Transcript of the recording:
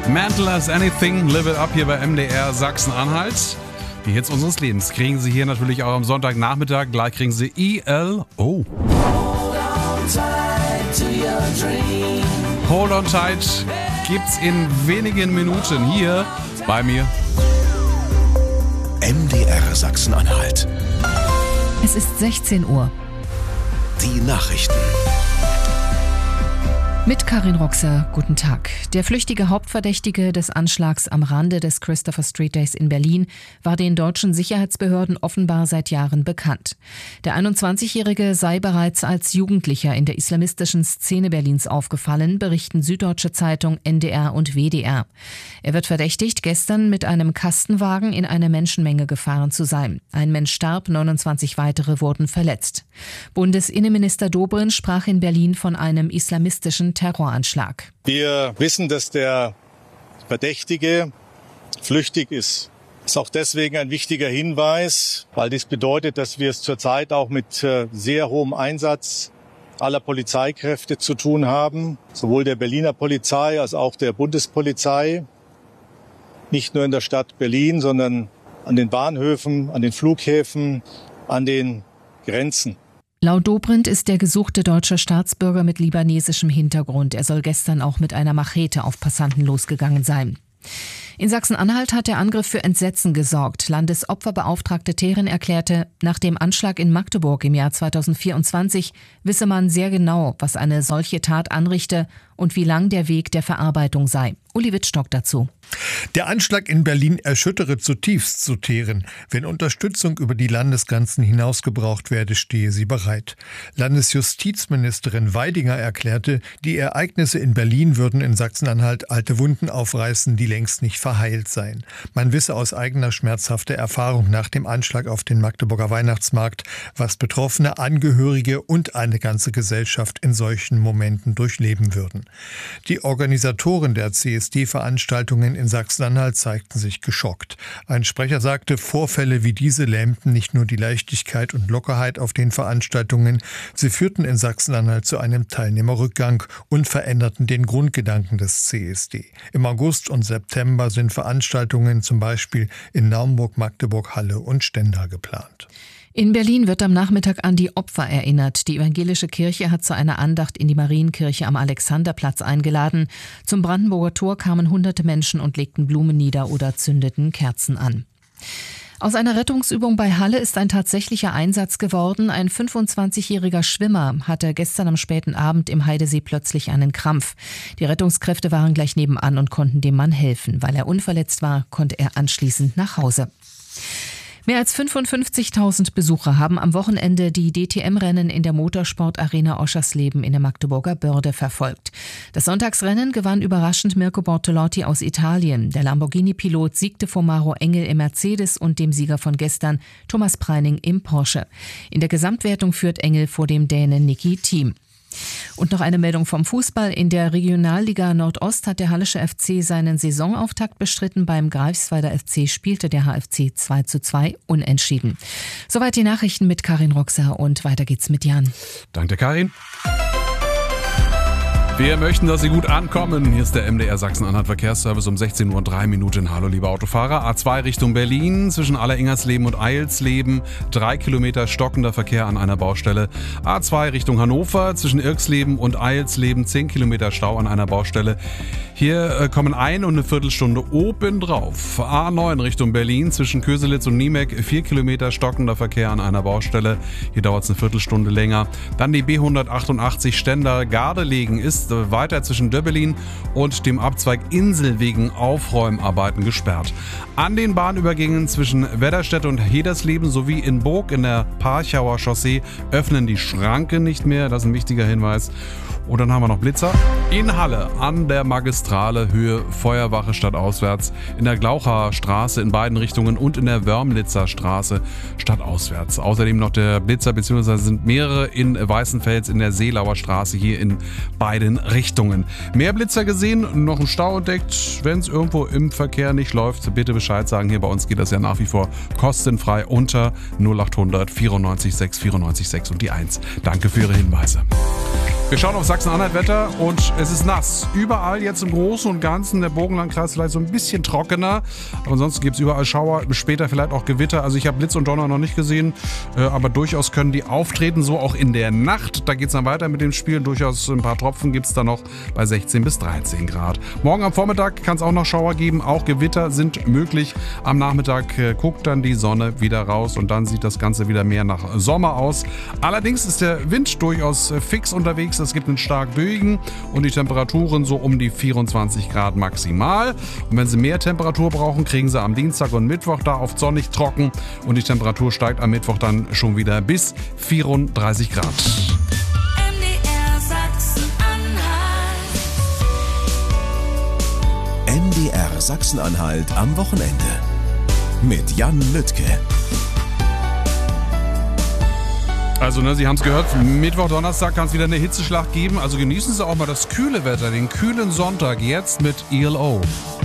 Mental as Anything, Live It Up hier bei MDR Sachsen-Anhalt. Die Hits unseres Lebens kriegen Sie hier natürlich auch am Sonntagnachmittag. Gleich kriegen Sie ELO. Hold on tight gibt's in wenigen Minuten hier bei mir. MDR Sachsen-Anhalt. Es ist 16 Uhr. Die Nachrichten. Mit Karin Roxer, guten Tag. Der flüchtige Hauptverdächtige des Anschlags am Rande des Christopher Street Days in Berlin war den deutschen Sicherheitsbehörden offenbar seit Jahren bekannt. Der 21-Jährige sei bereits als Jugendlicher in der islamistischen Szene Berlins aufgefallen, berichten Süddeutsche Zeitung, NDR und WDR. Er wird verdächtigt, gestern mit einem Kastenwagen in eine Menschenmenge gefahren zu sein. Ein Mensch starb, 29 weitere wurden verletzt. Bundesinnenminister Dobrindt sprach in Berlin von einem islamistischen Terroranschlag. Wir wissen, dass der Verdächtige flüchtig ist. Das ist auch deswegen ein wichtiger Hinweis, weil dies bedeutet, dass wir es zurzeit auch mit sehr hohem Einsatz aller Polizeikräfte zu tun haben, sowohl der Berliner Polizei als auch der Bundespolizei. Nicht nur in der Stadt Berlin, sondern an den Bahnhöfen, an den Flughäfen, an den Grenzen. Laut Dobrindt ist der gesuchte deutsche Staatsbürger mit libanesischem Hintergrund. Er soll gestern auch mit einer Machete auf Passanten losgegangen sein. In Sachsen-Anhalt hat der Angriff für Entsetzen gesorgt. Landesopferbeauftragte Theren erklärte, nach dem Anschlag in Magdeburg im Jahr 2024 wisse man sehr genau, was eine solche Tat anrichte und wie lang der Weg der Verarbeitung sei. Uli Wittstock dazu. Der Anschlag in Berlin erschüttere zutiefst, so Theren. Wenn Unterstützung über die Landesgrenzen hinaus gebraucht werde, stehe sie bereit. Landesjustizministerin Weidinger erklärte, die Ereignisse in Berlin würden in Sachsen-Anhalt alte Wunden aufreißen, die längst nicht verheilt seien. Man wisse aus eigener schmerzhafter Erfahrung nach dem Anschlag auf den Magdeburger Weihnachtsmarkt, was Betroffene, Angehörige und eine ganze Gesellschaft in solchen Momenten durchleben würden. Die Organisatoren der CSD-Veranstaltungen in Sachsen-Anhalt zeigten sich geschockt. Ein Sprecher sagte, Vorfälle wie diese lähmten nicht nur die Leichtigkeit und Lockerheit auf den Veranstaltungen, sie führten in Sachsen-Anhalt zu einem Teilnehmerrückgang und veränderten den Grundgedanken des CSD. Im August und September sind Veranstaltungen zum Beispiel in Naumburg, Magdeburg, Halle und Stendal geplant. In Berlin wird am Nachmittag an die Opfer erinnert. Die evangelische Kirche hat zu einer Andacht in die Marienkirche am Alexanderplatz eingeladen. Zum Brandenburger Tor kamen hunderte Menschen und legten Blumen nieder oder zündeten Kerzen an. Aus einer Rettungsübung bei Halle ist ein tatsächlicher Einsatz geworden. Ein 25-jähriger Schwimmer hatte gestern am späten Abend im Heidesee plötzlich einen Krampf. Die Rettungskräfte waren gleich nebenan und konnten dem Mann helfen. Weil er unverletzt war, konnte er anschließend nach Hause. Mehr als 55.000 Besucher haben am Wochenende die DTM-Rennen in der Motorsportarena Oschersleben in der Magdeburger Börde verfolgt. Das Sonntagsrennen gewann überraschend Mirko Bortolotti aus Italien. Der Lamborghini-Pilot siegte vor Maro Engel im Mercedes und dem Sieger von gestern, Thomas Preining, im Porsche. In der Gesamtwertung führt Engel vor dem Dänen Niki Thiem. Und noch eine Meldung vom Fußball. In der Regionalliga Nordost hat der Hallische FC seinen Saisonauftakt bestritten. Beim Greifswalder FC spielte der HFC 2:2 unentschieden. Soweit die Nachrichten mit Karin Roxer und weiter geht's mit Jan. Danke, Karin. Wir möchten, dass Sie gut ankommen. Hier ist der MDR Sachsen-Anhalt Verkehrsservice um 16:03 Uhr. Hallo, liebe Autofahrer. A2 Richtung Berlin zwischen Alleringersleben und Eilsleben. 3 Kilometer stockender Verkehr an einer Baustelle. A2 Richtung Hannover zwischen Irksleben und Eilsleben. 10 Kilometer Stau an einer Baustelle. Hier kommen 1 und eine Viertelstunde obendrauf. A9 Richtung Berlin zwischen Köselitz und Niemek. 4 Kilometer stockender Verkehr an einer Baustelle. Hier dauert es eine Viertelstunde länger. Dann die B188 Stendal-Gardelegen ist weiter zwischen Döbbelin und dem Abzweig Insel wegen Aufräumarbeiten gesperrt. An den Bahnübergängen zwischen Wedderstedt und Hedersleben sowie in Burg in der Parchauer Chaussee öffnen die Schranken nicht mehr. Das ist ein wichtiger Hinweis. Und dann haben wir noch Blitzer in Halle an der Magistrale Höhe Feuerwache stadtauswärts, in der Glaucher Straße in beiden Richtungen und in der Wörmlitzer Straße stadtauswärts. Außerdem noch der Blitzer bzw. sind mehrere in Weißenfels in der Seelauer Straße hier in beiden Richtungen. Mehr Blitzer gesehen, noch ein Stau entdeckt. Wenn es irgendwo im Verkehr nicht läuft, bitte Bescheid sagen. Hier bei uns geht das ja nach wie vor kostenfrei unter 0800 94 6 94 6 und die 1. Danke für Ihre Hinweise. Wir schauen auf Sachsen-Anhalt-Wetter und es ist nass. Überall jetzt im Großen und Ganzen, der Burgenlandkreis vielleicht so ein bisschen trockener. Aber ansonsten gibt es überall Schauer, später vielleicht auch Gewitter. Also ich habe Blitz und Donner noch nicht gesehen, aber durchaus können die auftreten, so auch in der Nacht. Da geht es dann weiter mit dem Spiel. Durchaus ein paar Tropfen gibt es dann noch bei 16 bis 13 Grad. Morgen am Vormittag kann es auch noch Schauer geben. Auch Gewitter sind möglich. Am Nachmittag guckt dann die Sonne wieder raus und dann sieht das Ganze wieder mehr nach Sommer aus. Allerdings ist der Wind durchaus fix unterwegs. Es gibt einen stark böigen und die Temperaturen so um die 24 Grad maximal. Und wenn Sie mehr Temperatur brauchen, kriegen Sie am Dienstag und Mittwoch da oft sonnig trocken und die Temperatur steigt am Mittwoch dann schon wieder bis 34 Grad. MDR Sachsen-Anhalt am Wochenende mit Jan Lüttke. Also, Sie haben es gehört, Mittwoch, Donnerstag kann es wieder eine Hitzeschlacht geben. Also genießen Sie auch mal das kühle Wetter, den kühlen Sonntag jetzt mit ELO.